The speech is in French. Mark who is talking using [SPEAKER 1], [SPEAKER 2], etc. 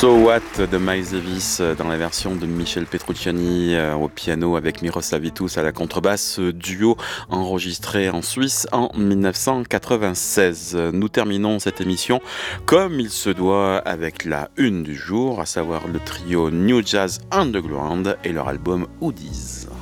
[SPEAKER 1] So What de Miles Davis dans la version de Michel Petrucciani au piano avec Miroslav Vitous à la contrebasse, duo enregistré en Suisse en 1996. Nous terminons cette émission comme il se doit avec la une du jour, à savoir le trio New Jazz Underground et leur album Hoodies.